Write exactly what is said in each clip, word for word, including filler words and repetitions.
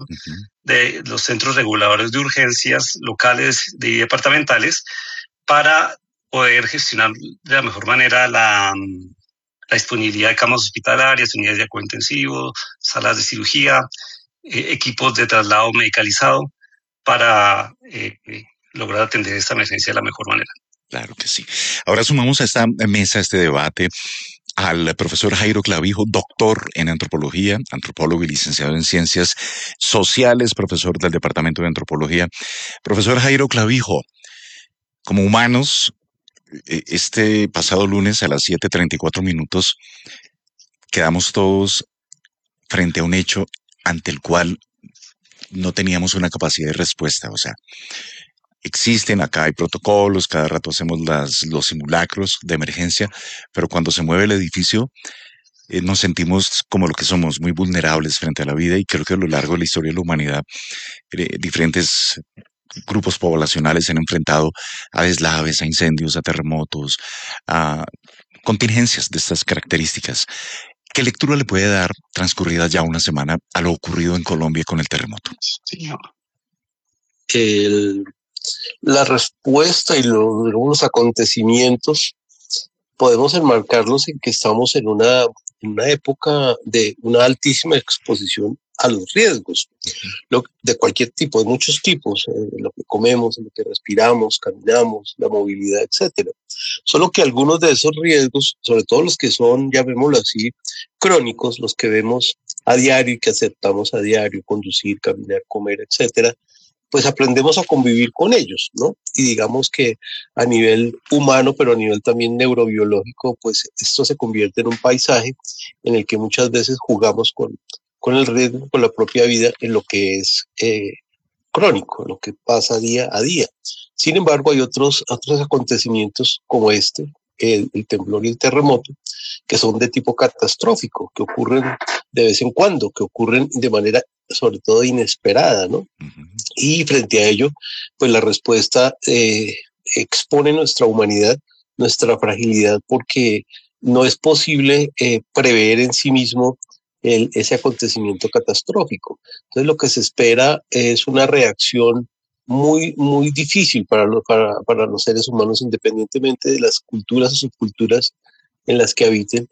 uh-huh. de los centros reguladores de urgencias locales y departamentales para poder gestionar de la mejor manera la, la disponibilidad de camas hospitalarias, unidades de cuidado intensivo, salas de cirugía, eh, equipos de traslado medicalizado para eh, eh, lograr atender esta emergencia de la mejor manera. Claro que sí. Ahora sumamos a esta mesa, a este debate, al profesor Jairo Clavijo, doctor en antropología, antropólogo y licenciado en ciencias sociales, profesor del Departamento de Antropología. Profesor Jairo Clavijo, como humanos, este pasado lunes a las siete treinta y cuatro minutos, quedamos todos frente a un hecho ante el cual no teníamos una capacidad de respuesta. O sea, existen, acá hay protocolos, cada rato hacemos las, los simulacros de emergencia, pero cuando se mueve el edificio, eh, nos sentimos como lo que somos, muy vulnerables frente a la vida, y creo que a lo largo de la historia de la humanidad, eh, diferentes grupos poblacionales se han enfrentado a deslaves, a incendios, a terremotos, a contingencias de estas características. ¿Qué lectura le puede dar, transcurrida ya una semana, a lo ocurrido en Colombia con el terremoto? Señor. El, la respuesta y los, los acontecimientos podemos enmarcarlos en que estamos en una, en una época de una altísima exposición a los riesgos, lo, de cualquier tipo, de muchos tipos, eh, lo que comemos, lo que respiramos, caminamos, la movilidad, etcétera. Solo que algunos de esos riesgos, sobre todo los que son, llamémoslo así, crónicos, los que vemos a diario y que aceptamos a diario, conducir, caminar, comer, etcétera, pues aprendemos a convivir con ellos, ¿no? Y digamos que a nivel humano, pero a nivel también neurobiológico, pues esto se convierte en un paisaje en el que muchas veces jugamos con, con el riesgo, con la propia vida, en lo que es eh, crónico, en lo que pasa día a día. Sin embargo, hay otros, otros acontecimientos como este, el, el temblor y el terremoto, que son de tipo catastrófico, que ocurren de vez en cuando, que ocurren de manera sobre todo inesperada, ¿no? Uh-huh. Y frente a ello, pues la respuesta eh, expone nuestra humanidad, nuestra fragilidad, porque no es posible eh, prever en sí mismo el, ese acontecimiento catastrófico. Entonces lo que se espera es una reacción muy, muy difícil para, lo, para, para los seres humanos, independientemente de las culturas o subculturas en las que habiten,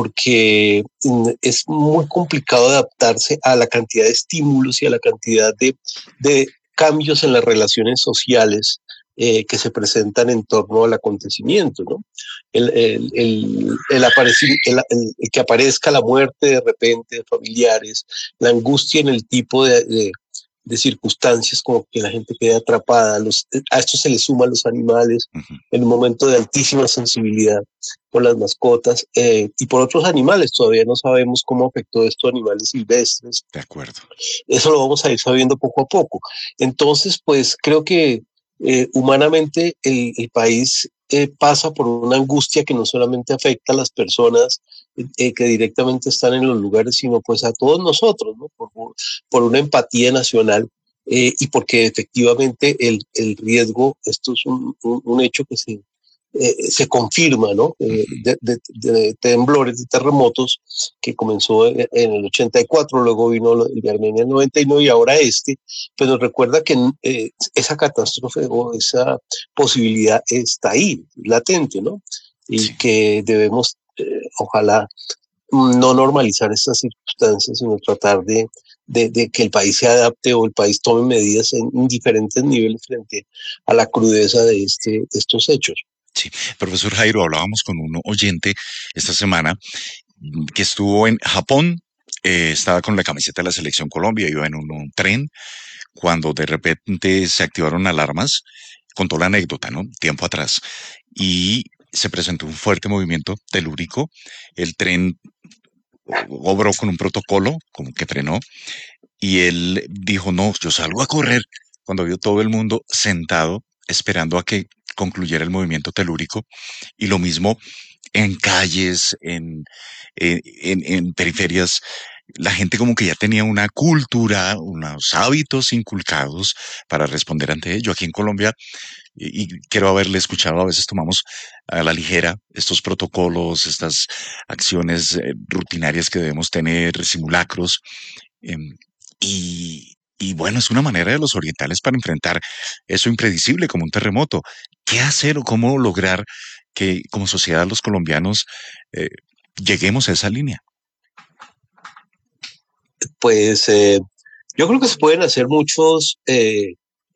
porque es muy complicado adaptarse a la cantidad de estímulos y a la cantidad de, de cambios en las relaciones sociales eh, que se presentan en torno al acontecimiento, ¿no? El, el, el, el, el, el, el que aparezca la muerte de repente de familiares, la angustia en el tipo de, de, de circunstancias como que la gente quede atrapada, los, a esto se le suman los animales uh-huh. en un momento de altísima sensibilidad por las mascotas eh, y por otros animales. Todavía no sabemos cómo afectó esto a animales silvestres. De acuerdo. Eso lo vamos a ir sabiendo poco a poco. Entonces, pues creo que eh, humanamente el, el país eh, pasa por una angustia que no solamente afecta a las personas eh, que directamente están en los lugares, sino pues a todos nosotros, ¿no? Por, por una empatía nacional eh, y porque efectivamente el, el riesgo, esto es un, un, un hecho que se Eh, se confirma, ¿no? Eh, de, de, de temblores, de terremotos, que comenzó en, en el ochenta y cuatro, luego vino el de Armenia en el noventa y nueve y ahora este, pues nos recuerda que eh, esa catástrofe o esa posibilidad está ahí, latente, ¿no? Y sí. que debemos, eh, ojalá, no normalizar estas circunstancias, sino tratar de, de, de que el país se adapte o el país tome medidas en, en diferentes niveles frente a la crudeza de, este, de estos hechos. Sí, profesor Jairo, hablábamos con un oyente esta semana que estuvo en Japón, eh, estaba con la camiseta de la Selección Colombia, iba en un, un tren, cuando de repente se activaron alarmas, contó la anécdota, ¿no? Tiempo atrás, y se presentó un fuerte movimiento telúrico, el tren obró con un protocolo, como que frenó, y él dijo, no, yo salgo a correr, cuando vio todo el mundo sentado, esperando a que concluyera el movimiento telúrico, y lo mismo en calles, en, en, en, en periferias, la gente como que ya tenía una cultura, unos hábitos inculcados para responder ante ello. Aquí en Colombia, y, y quiero haberle escuchado, a veces tomamos a la ligera estos protocolos, estas acciones eh, rutinarias que debemos tener, simulacros, eh, y y bueno, es una manera de los orientales para enfrentar eso impredecible como un terremoto. ¿Qué hacer o cómo lograr que como sociedad los colombianos eh, lleguemos a esa línea? Pues eh, yo creo que se pueden hacer muchos, eh,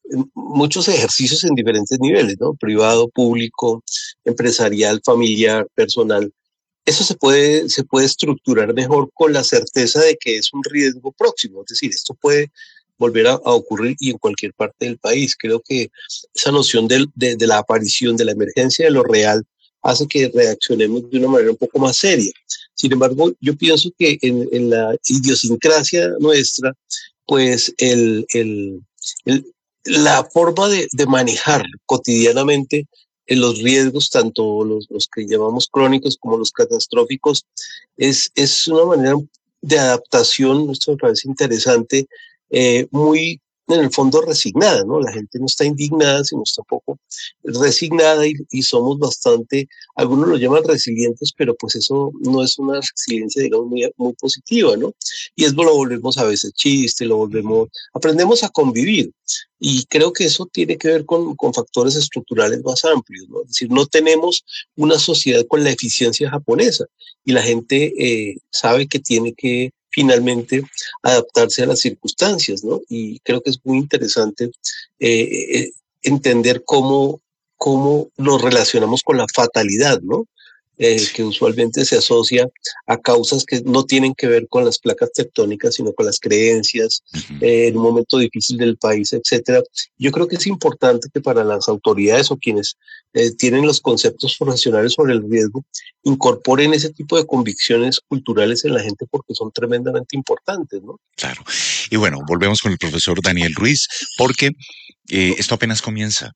muchos ejercicios en diferentes niveles, ¿no? Privado, público, empresarial, familiar, personal. Eso se puede, se puede estructurar mejor con la certeza de que es un riesgo próximo. Es decir, esto puede volver a, a ocurrir y en cualquier parte del país. Creo que esa noción de, de, de la aparición, de la emergencia de lo real, hace que reaccionemos de una manera un poco más seria. Sin embargo, yo pienso que en, en la idiosincrasia nuestra, pues el, el, el, la forma de, de manejar cotidianamente en los riesgos, tanto los, los que llamamos crónicos como los catastróficos, es, es una manera de adaptación, esto me parece interesante, eh, muy en el fondo resignada, ¿no? La gente no está indignada, sino está un poco resignada y, y somos bastante, algunos lo llaman resilientes, pero pues eso no es una resiliencia, digamos, muy, muy positiva, ¿no? Y es lo volvemos a veces chiste, lo volvemos, aprendemos a convivir. Y creo que eso tiene que ver con, con factores estructurales más amplios, ¿no? Es decir, no tenemos una sociedad con la eficiencia japonesa y la gente eh, sabe que tiene que finalmente adaptarse a las circunstancias, ¿no? Y creo que es muy interesante eh, eh, entender cómo, cómo nos relacionamos con la fatalidad, ¿no? Eh, que usualmente se asocia a causas que no tienen que ver con las placas tectónicas, sino con las creencias, Ujú. eh, en un momento difícil del país, etcétera. Yo creo que es importante que para las autoridades o quienes eh, tienen los conceptos profesionales sobre el riesgo, incorporen ese tipo de convicciones culturales en la gente porque son tremendamente importantes, ¿no? Claro. Y bueno, volvemos con el profesor Daniel Ruiz, porque eh, esto apenas comienza.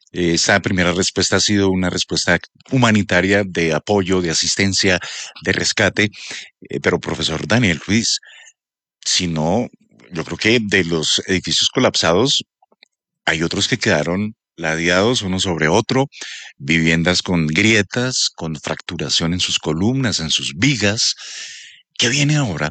Esa primera respuesta ha sido una respuesta humanitaria de apoyo, de asistencia, de rescate. Eh, pero profesor Daniel Ruiz, si no, yo creo que de los edificios colapsados hay otros que quedaron ladeados uno sobre otro, viviendas con grietas, con fracturación en sus columnas, en sus vigas. ¿Qué viene ahora?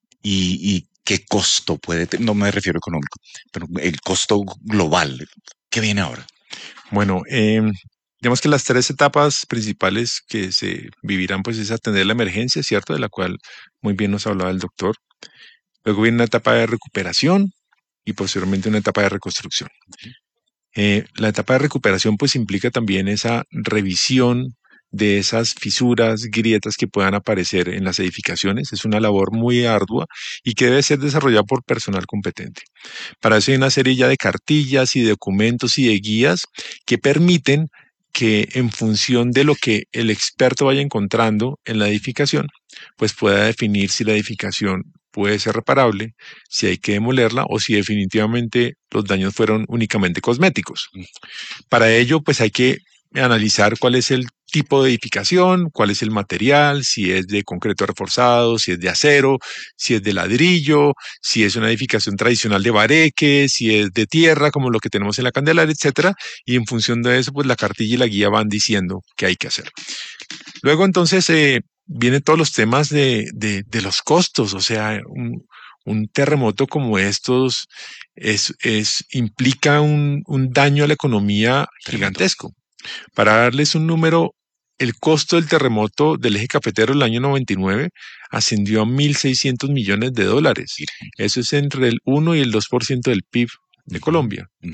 ¿Y, y qué costo puede tener? No me refiero económico, pero el costo global. ¿Qué viene ahora? Bueno, eh, digamos que las tres etapas principales que se vivirán, pues es atender la emergencia, ¿cierto? De la cual muy bien nos hablaba el doctor. Luego viene una etapa de recuperación y posteriormente una etapa de reconstrucción. Eh, la etapa de recuperación pues implica también esa revisión de esas fisuras, grietas que puedan aparecer en las edificaciones. Es una labor muy ardua y que debe ser desarrollada por personal competente. Para eso hay una serie ya de cartillas y de documentos y de guías que permiten que en función de lo que el experto vaya encontrando en la edificación, pues pueda definir si la edificación puede ser reparable, si hay que demolerla o si definitivamente los daños fueron únicamente cosméticos. Para ello, pues hay que analizar cuál es el tipo de edificación, cuál es el material, si es de concreto reforzado, si es de acero, si es de ladrillo, si es una edificación tradicional de bareque, si es de tierra, como lo que tenemos en la Candelaria, etcétera. Y en función de eso, pues la cartilla y la guía van diciendo qué hay que hacer. Luego, entonces, eh, vienen todos los temas de, de, de los costos, o sea, un, un terremoto como estos es, es, implica un, un daño a la economía Tremendo. gigantesco. Para darles un número, el costo del terremoto del eje cafetero del año noventa y nueve ascendió a mil seiscientos millones de dólares. Eso es entre el uno y el dos por ciento del P I B de Uh-huh. Colombia. Uh-huh.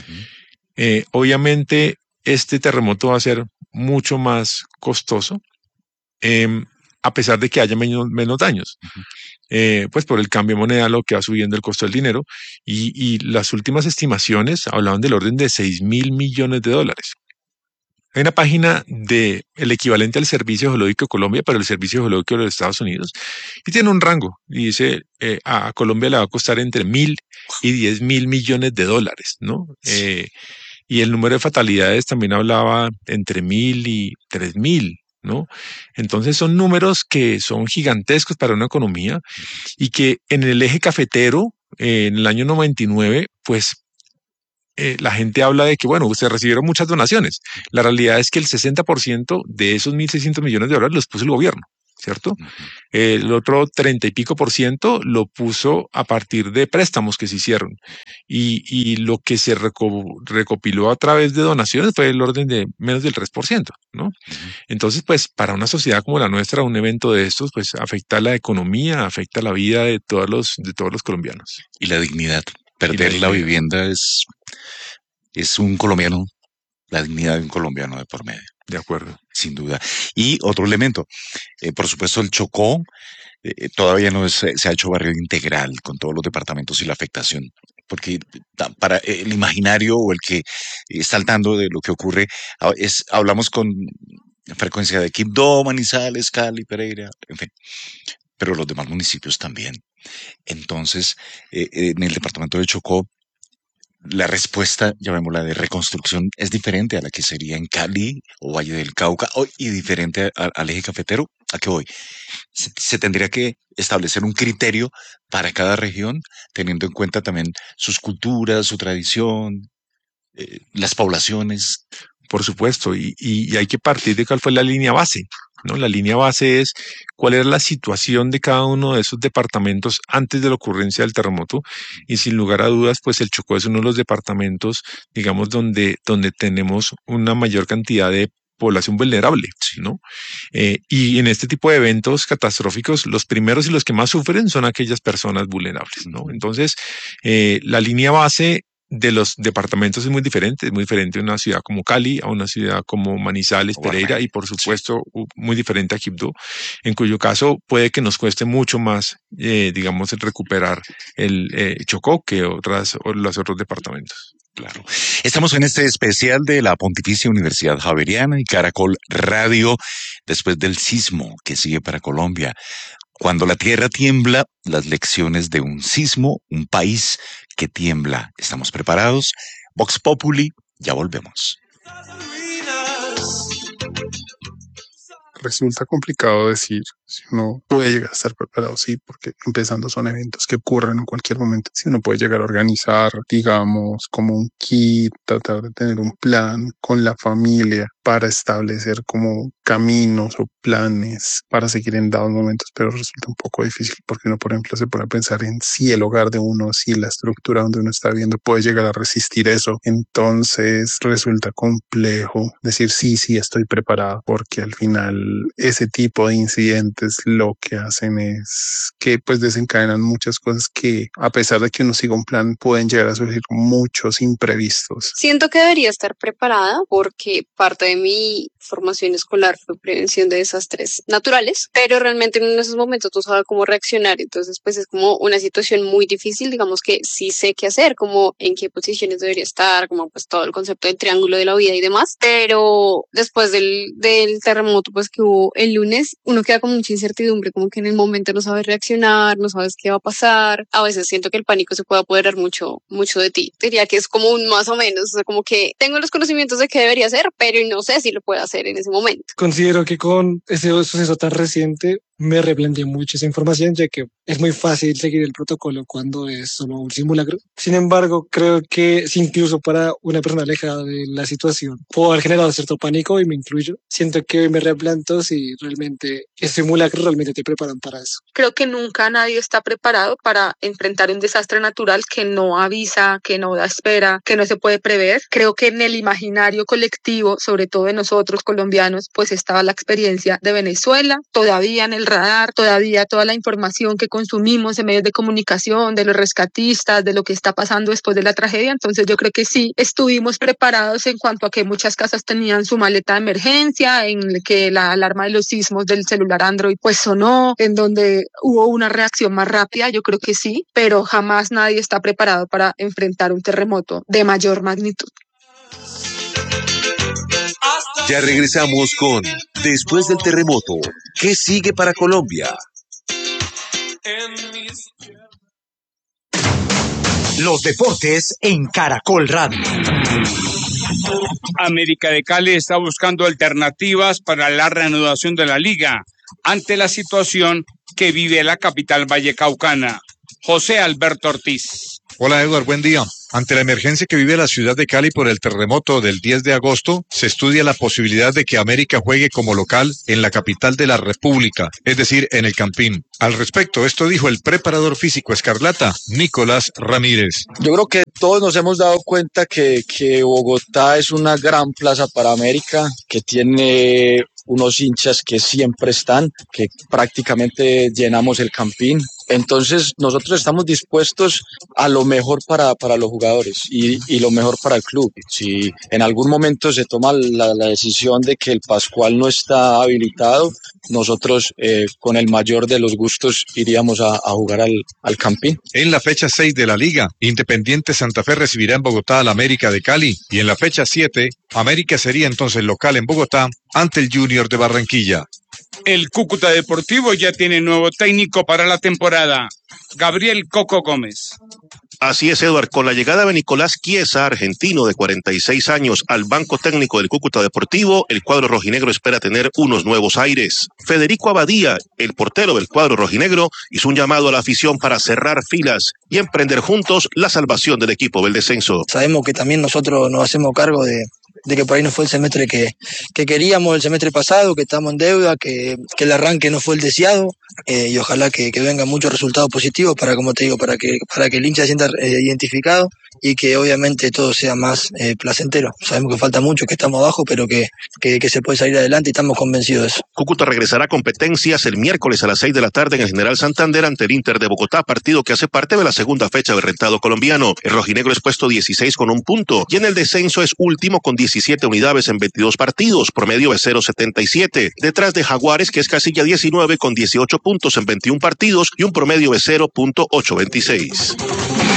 Eh, obviamente, este terremoto va a ser mucho más costoso, eh, a pesar de que haya menos, menos daños. Uh-huh. Eh, pues por el cambio de moneda, lo que va subiendo el costo del dinero, y, y las últimas estimaciones hablaban del orden de seis mil millones de dólares. Hay una página de el equivalente al Servicio Geológico de Colombia, pero el Servicio Geológico de los Estados Unidos, y tiene un rango, y dice, eh, a Colombia le va a costar entre mil y diez mil millones de dólares, ¿no? Eh, y el número de fatalidades también hablaba entre mil y tres mil, ¿no? Entonces son números que son gigantescos para una economía y que en el eje cafetero, eh, en el año noventa y nueve, pues Eh, la gente habla de que, bueno, se recibieron muchas donaciones. La realidad es que el sesenta por ciento de esos mil seiscientos millones de dólares los puso el gobierno. ¿cierto? Uh-huh. El otro treinta y pico por ciento lo puso a partir de préstamos que se hicieron. Y, y lo que se reco recopiló a través de donaciones fue el orden de menos del tres por ciento, ¿no? Uh-huh. Entonces, pues, para una sociedad como la nuestra, un evento de estos, pues, afecta la economía, afecta la vida de todos los, de todos los colombianos. Y la dignidad. Perder la, la vivienda es, es un colombiano, la dignidad de un colombiano de por medio. De acuerdo. Sin duda. Y otro elemento, eh, por supuesto, el Chocó eh, todavía no es, se ha hecho barrio integral con todos los departamentos y la afectación, porque para el imaginario o el que está al tanto de lo que ocurre, es, hablamos con frecuencia de Quibdó, Manizales, Cali, Pereira, en fin, pero los demás municipios también. Entonces, eh, en el departamento de Chocó, la respuesta, llamémosla de reconstrucción, es diferente a la que sería en Cali o Valle del Cauca o, y diferente a, al eje cafetero. ¿A qué voy? Se, se tendría que establecer un criterio para cada región, teniendo en cuenta también sus culturas, su tradición, eh, las poblaciones. Por supuesto, y, y, y hay que partir de cuál fue la línea base, ¿no? La línea base es cuál era la situación de cada uno de esos departamentos antes de la ocurrencia del terremoto, y sin lugar a dudas, pues el Chocó es uno de los departamentos, digamos, donde, donde tenemos una mayor cantidad de población vulnerable, ¿no? Eh, y en este tipo de eventos catastróficos, los primeros y los que más sufren son aquellas personas vulnerables, ¿no? Entonces, eh, la línea base de los departamentos es muy diferente, es muy diferente a una ciudad como Cali, a una ciudad como Manizales, Pereira y por supuesto sí. muy diferente a Quibdó, en cuyo caso puede que nos cueste mucho más, eh, digamos, recuperar el eh, Chocó que otras, o los otros departamentos. Claro. Estamos en este especial de la Pontificia Universidad Javeriana y Caracol Radio después del sismo que sigue para Colombia. Cuando la tierra tiembla, las lecciones de un sismo, un país que tiembla. ¿Estamos preparados? Vox Populi, ya volvemos. Resulta complicado decir si uno puede llegar a estar preparado, sí, porque empezando son eventos que ocurren en cualquier momento. Si uno puede llegar a organizar, digamos, como un kit, tratar de tener un plan con la familia para establecer como caminos o planes para seguir en dados momentos, pero resulta un poco difícil porque uno, por ejemplo, se pone a pensar en si el hogar de uno, si la estructura donde uno está viviendo puede llegar a resistir eso. Entonces resulta complejo decir sí, sí, estoy preparado, porque al final ese tipo de incidentes lo que hacen es que pues desencadenan muchas cosas que, a pesar de que uno siga un plan, pueden llegar a surgir muchos imprevistos. Siento que debería estar preparada porque parte de mi formación escolar fue prevención de desastres naturales, pero realmente en esos momentos no sabía cómo reaccionar, entonces pues es como una situación muy difícil, digamos que sí sé qué hacer, como en qué posiciones debería estar, como pues todo el concepto del triángulo de la vida y demás, pero después del, del terremoto pues que hubo el lunes, uno queda con mucha incertidumbre, como que en el momento no sabes reaccionar, no sabes qué va a pasar, a veces siento que el pánico se puede apoderar mucho, mucho de ti, diría que es como un más o menos, o sea, como que tengo los conocimientos de qué debería hacer, pero no sé si lo puedo hacer en ese momento. Considero que con ese suceso tan reciente me replanteé mucho esa información, ya que es muy fácil seguir el protocolo cuando es solo un simulacro. Sin embargo, creo que si incluso para una persona alejada de la situación puedo haber generado cierto pánico, y me incluyo, siento que me replanteo si realmente ese simulacro realmente te preparan para eso. Creo que nunca nadie está preparado para enfrentar un desastre natural que no avisa, que no da espera, que no se puede prever. Creo que en el imaginario colectivo, sobre todo de nosotros colombianos, pues estaba la experiencia de Venezuela, todavía en el radar, todavía toda la información que consumimos en medios de comunicación, de los rescatistas, de lo que está pasando después de la tragedia. Entonces yo creo que sí estuvimos preparados en cuanto a que muchas casas tenían su maleta de emergencia, en que la alarma de los sismos del celular Android pues sonó, en donde hubo una reacción más rápida. Yo creo que sí, pero jamás nadie está preparado para enfrentar un terremoto de mayor magnitud. Ya regresamos con Después del terremoto. ¿Qué sigue para Colombia? Los deportes en Caracol Radio. América de Cali está buscando alternativas para la reanudación de la liga ante la situación que vive la capital vallecaucana. José Alberto Ortiz. Hola Edward, buen día. Ante la emergencia que vive la ciudad de Cali por el terremoto del diez de agosto, se estudia la posibilidad de que América juegue como local en la capital de la República, es decir, en el Campín. Al respecto, esto dijo el preparador físico escarlata, Nicolás Ramírez. Yo creo que todos nos hemos dado cuenta que, que Bogotá es una gran plaza para América, que tiene unos hinchas que siempre están, que prácticamente llenamos el Campín. Entonces nosotros estamos dispuestos a lo mejor para, para los jugadores y, y lo mejor para el club. Si en algún momento se toma la, la decisión de que el Pascual no está habilitado, nosotros eh, con el mayor de los gustos iríamos a, a jugar al, al Campín. En la fecha seis de la Liga, Independiente Santa Fe recibirá en Bogotá al América de Cali y en la fecha siete, América sería entonces local en Bogotá ante el Junior de Barranquilla. El Cúcuta Deportivo ya tiene nuevo técnico para la temporada, Gabriel Coco Gómez. Así es, Eduard, con la llegada de Nicolás Chiesa, argentino de cuarenta y seis años, al banco técnico del Cúcuta Deportivo, el cuadro rojinegro espera tener unos nuevos aires. Federico Abadía, el portero del cuadro rojinegro, hizo un llamado a la afición para cerrar filas y emprender juntos la salvación del equipo del descenso. Sabemos que también nosotros nos hacemos cargo de... de que por ahí no fue el semestre que, que queríamos el semestre pasado, que estamos en deuda, que, que el arranque no fue el deseado, eh, y ojalá que, que vengan muchos resultados positivos para, como te digo, para que, para que el hincha se sienta eh, identificado y que obviamente todo sea más eh, placentero. Sabemos que falta mucho, que estamos abajo, pero que, que, que se puede salir adelante y estamos convencidos de eso. Cúcuta regresará a competencias el miércoles a las seis de la tarde en el General Santander ante el Inter de Bogotá, partido que hace parte de la segunda fecha del rentado colombiano. El rojinegro es puesto dieciséis con un punto y en el descenso es último con diecisiete unidades en veintidós partidos, promedio de cero punto setenta y siete. Detrás de Jaguares, que es casilla diecinueve con dieciocho puntos en veintiún partidos y un promedio de cero punto ochocientos veintiséis.